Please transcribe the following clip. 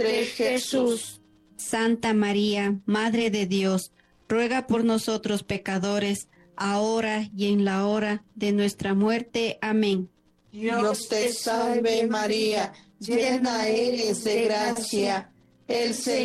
Jesús. Santa María, Madre de Dios, ruega por nosotros pecadores, ahora y en la hora de nuestra muerte. Amén. Dios te salve María, llena eres de gracia, el Señor